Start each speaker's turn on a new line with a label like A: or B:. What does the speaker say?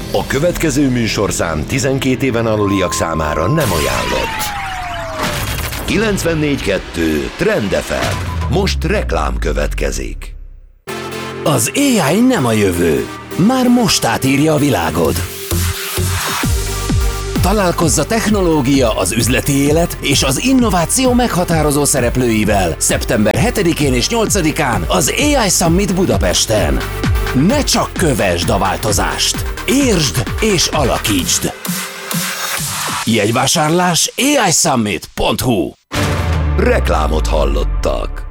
A: A következő műsorszám 12 éven aluliak számára nem ajánlott. 94.2 Trend FM. Most reklám következik.
B: Az AI nem a jövő. Már most átírja a világod. Találkozz a technológia, az üzleti élet és az innováció meghatározó szereplőivel szeptember 7-én és 8-án az AI Summit Budapesten. Ne csak kövesd a változást, értsd és alakítsd! Jegyvásárlás aisummit.hu.
A: Reklámot hallottak.